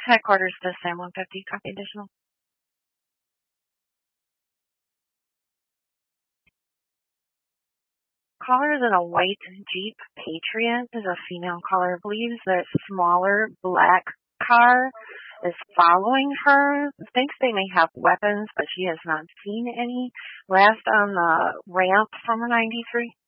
Headquarters to Sam 150, copy additional. Caller is in a white Jeep Patriot. Is a female caller. Believes that smaller black car is following her. Thinks they may have weapons, but she has not seen any. Last on the ramp from 93.